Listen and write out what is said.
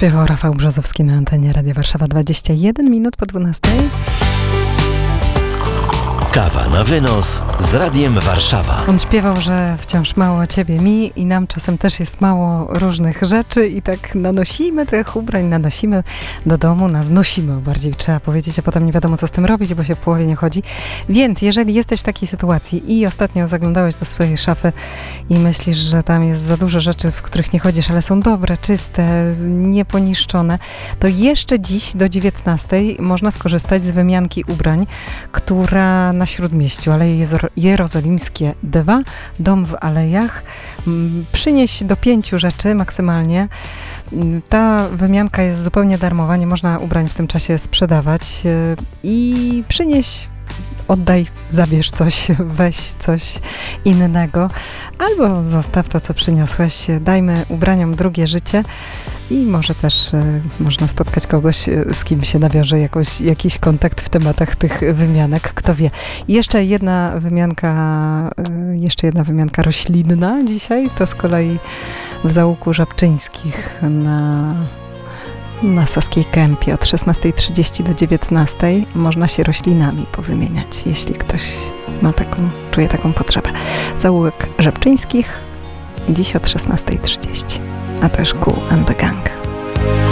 Śpiewał Rafał Brzozowski na antenie Radia Warszawa. 21 minut po 12. Kawa na wynos z Radiem Warszawa. On śpiewał, że wciąż mało ciebie, mi i nam czasem też jest mało różnych rzeczy i tak nanosimy tych ubrań, nanosimy do domu, nosimy, bardziej trzeba powiedzieć, a potem nie wiadomo co z tym robić, bo się w połowie nie chodzi. Więc jeżeli jesteś w takiej sytuacji i ostatnio zaglądałeś do swojej szafy i myślisz, że tam jest za dużo rzeczy, w których nie chodzisz, ale są dobre, czyste, nieponiszczone, to jeszcze dziś do 19 można skorzystać z wymianki ubrań, która na Śródmieściu, Aleje Jerozolimskie 2, dom w Alejach. Przynieś do 5 rzeczy maksymalnie. Ta wymianka jest zupełnie darmowa, nie można ubrań w tym czasie sprzedawać i przynieś, oddaj, zabierz coś, weź coś innego, albo zostaw to, co przyniosłeś. Dajmy ubraniom drugie życie i może też można spotkać kogoś, z kim się nawiąże jakiś kontakt w tematach tych wymianek, kto wie. I jeszcze jedna wymianka roślinna dzisiaj, to z kolei w Zaułku Żabczyńskich na Saskiej Kępie od 16:30 do 19:00 można się roślinami powymieniać, jeśli ktoś czuje taką potrzebę. Zaułek Żabczyńskich dziś od 16:30. A to już Kool and the Gang.